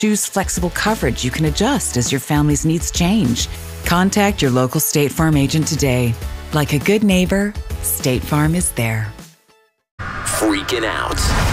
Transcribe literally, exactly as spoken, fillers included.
Choose flexible coverage you can adjust as your family's needs change. Contact your local State Farm agent today. Like a good neighbor, State Farm is there. Freaking out.